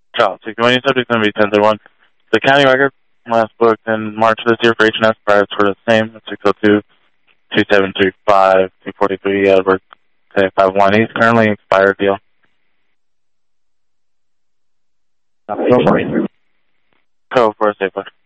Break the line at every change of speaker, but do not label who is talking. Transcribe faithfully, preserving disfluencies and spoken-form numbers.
Child, sixty-one, your subject going to be ten thirty-one. The county record last booked in March of this year for H and S prior for the same, six oh two, two seven three five, two forty-three, Edward, five one. He's currently expired deal. Go for it. Go for a safe one.